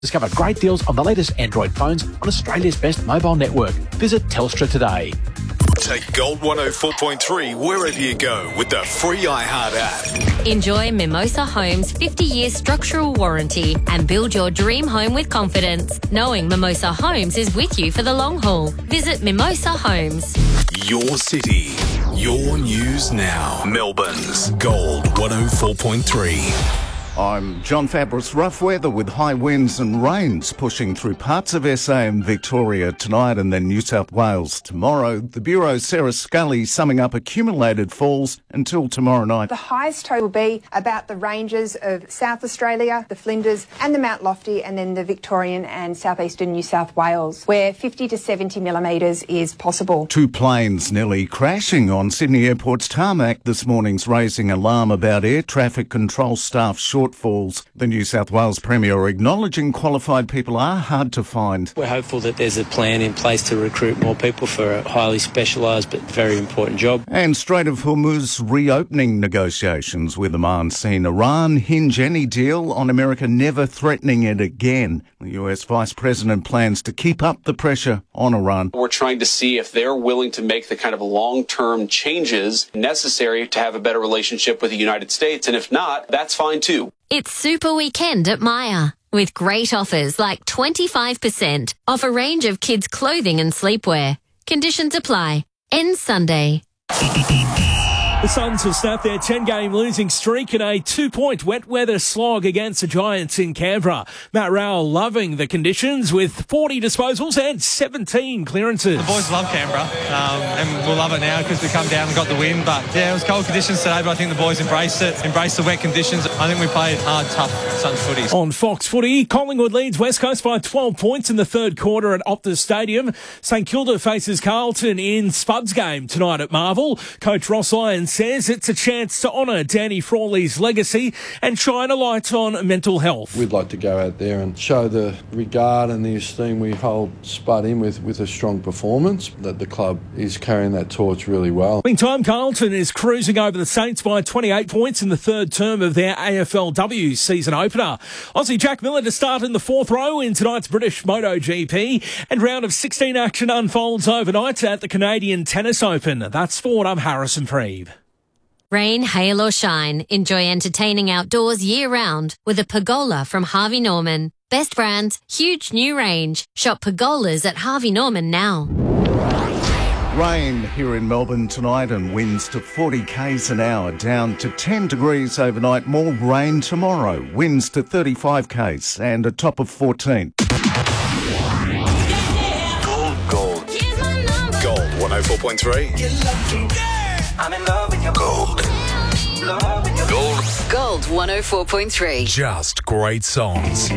Discover great deals on the latest Android phones on Australia's best mobile network. Visit Telstra today. Take Gold 104.3 wherever you go with the free iHeart app. Enjoy Mimosa Homes' 50-year structural warranty and build your dream home with confidence, knowing Mimosa Homes is with you for the long haul. Visit Mimosa Homes. Your city, your news now. Melbourne's Gold 104.3. I'm John Fabris. Rough weather with high winds and rains pushing through parts of SA and Victoria tonight and then New South Wales tomorrow. The Bureau's Sarah Scully summing up accumulated falls until tomorrow night. The highest total will be about the ranges of South Australia, the Flinders and the Mount Lofty, and then the Victorian and southeastern New South Wales, where 50 to 70 millimetres is possible. Two planes nearly crashing on Sydney Airport's tarmac this morning's raising alarm about air traffic control staff shortfalls. The New South Wales Premier acknowledging qualified people are hard to find. We're hopeful that there's a plan in place to recruit more people for a highly specialised but very important job. And Strait of Hormuz reopening negotiations with Oman seen Iran hinge any deal on America never threatening it again. The US Vice President plans to keep up the pressure on Iran. We're trying to see if they're willing to make the kind of long-term changes necessary to have a better relationship with the United States. And if not, that's fine too. It's Super Weekend at Myer, with great offers like 25% off a range of kids' clothing and sleepwear. Conditions apply. Ends Sunday. The Suns will snap their 10-game losing streak in a 2-point wet weather slog against the Giants in Canberra. Matt Rowell loving the conditions with 40 disposals and 17 clearances. The boys love Canberra, and we'll love it now because we come down and got the win. But yeah, it was cold conditions today, but I think the boys embraced it, embraced the wet conditions. I think we played hard, tough Suns footies. On Fox Footy, Collingwood leads West Coast by 12 points in the third quarter at Optus Stadium. St Kilda faces Carlton in Spuds game tonight at Marvel. Coach Ross Lyons says it's a chance to honour Danny Frawley's legacy and shine a light on mental health. We'd like to go out there and show the regard and the esteem we hold Spud in with a strong performance, that the club is carrying that torch really well. Meantime, Carlton is cruising over the Saints by 28 points in the third term of their AFLW season opener. Aussie Jack Miller to start in the fourth row in tonight's British MotoGP, and round of 16 action unfolds overnight at the Canadian Tennis Open. That's sport. I'm Harrison Preeve. Rain, hail or shine, enjoy entertaining outdoors year-round with a Pergola from Harvey Norman. Best brands, huge new range. Shop Pergolas at Harvey Norman now. Rain here in Melbourne tonight and winds to 40 k's an hour, down to 10 degrees overnight. More rain tomorrow, winds to 35 k's and a top of 14. Gold 104.3. I'm in love with your gold. Gold 104.3. Just great songs.